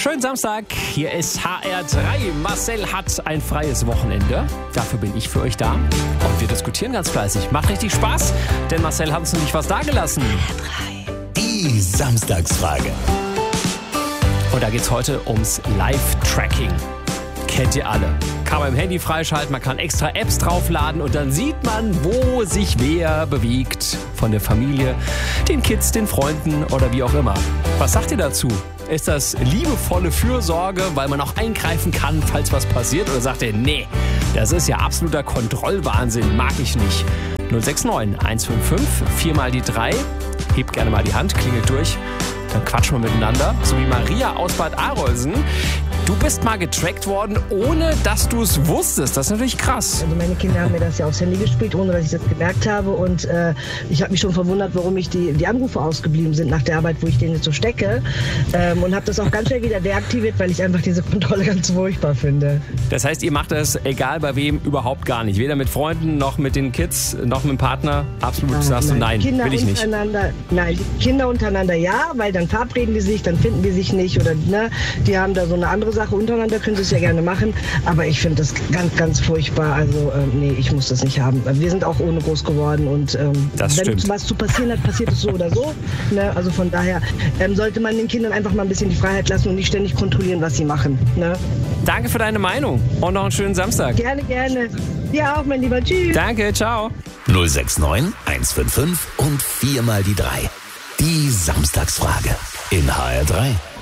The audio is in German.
Schönen Samstag, hier ist HR3. Marcel hat ein freies Wochenende. Dafür bin ich für euch da. Und wir diskutieren ganz fleißig. Macht richtig Spaß, denn Marcel hat uns nämlich was dagelassen. Die Samstagsfrage. Und da geht's heute ums Live-Tracking. Kennt ihr alle. Kann man im Handy freischalten, man kann extra Apps draufladen und dann sieht man, wo sich wer bewegt. Von der Familie, den Kids, den Freunden oder wie auch immer. Was sagt ihr dazu? Ist das liebevolle Fürsorge, weil man auch eingreifen kann, falls was passiert? Oder sagt ihr, nee, das ist ja absoluter Kontrollwahnsinn, mag ich nicht. 069 155 4 mal die 3. Hebt gerne mal die Hand, klingelt durch. Dann quatschen wir miteinander. So wie Maria aus Bad Arolsen. Du bist mal getrackt worden, ohne dass du es wusstest. Das ist natürlich krass. Also meine Kinder haben mir das ja aufs Handy gespielt, ohne dass ich das gemerkt habe. Und ich habe mich schon verwundert, warum die Anrufe ausgeblieben sind nach der Arbeit, wo ich denen jetzt so stecke. Und habe das auch ganz schnell wieder deaktiviert, weil ich einfach diese Kontrolle ganz furchtbar finde. Das heißt, ihr macht das, egal bei wem, überhaupt gar nicht. Weder mit Freunden, noch mit den Kids, noch mit dem Partner. Absolut sagst du nein, Kinder will ich nicht. Nein, Kinder untereinander ja, weil dann verabreden die sich, dann finden die sich nicht. Oder ne, die haben da so eine andere Sache untereinander, können sie es ja gerne machen. Aber ich finde das ganz, ganz furchtbar. Also nee, ich muss das nicht haben. Wir sind auch ohne groß geworden. Und wenn was zu passieren hat, passiert es so oder so. Ne? Also von daher sollte man den Kindern einfach mal ein bisschen die Freiheit lassen und nicht ständig kontrollieren, was sie machen. Ne? Danke für deine Meinung und noch einen schönen Samstag. Gerne, gerne. Dir auch, mein Lieber. Tschüss. Danke, ciao. 069 155 und 4 mal die 3. Die Samstagsfrage in HR3.